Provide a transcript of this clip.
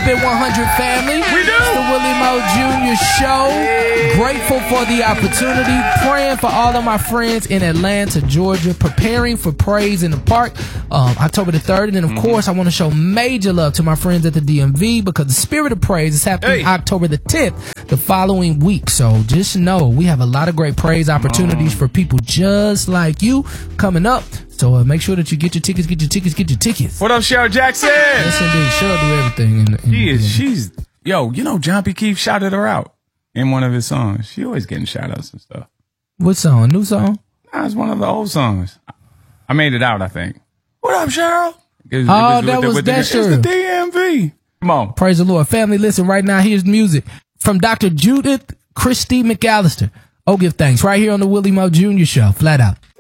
keep it 100, family. We do. It's the Willie Mo Jr. Show. Grateful for the opportunity. Praying for all of my friends in Atlanta, Georgia. Preparing for Praise in the Park, October the 3rd. And then, of course, I want to show major love to my friends at the DMV because the Spirit of Praise is happening October the 10th, the following week. So just know we have a lot of great praise opportunities for people just like you coming up. So make sure that you get your tickets, get your tickets. What up, Cheryl Jackson? Yes, indeed. Cheryl do everything. She's, John P. Keefe shouted her out in one of his songs. She always getting shout outs and stuff. What song? New song? Nah, it's one of the old songs. I made it out, I think. What up, Cheryl? That's true. It's the DMV. Come on. Praise the Lord. Family, listen, right now, here's music from Dr. Judith Christy McAllister. Oh, give thanks. Right here on the Willie Mo Jr. Show. Flat out.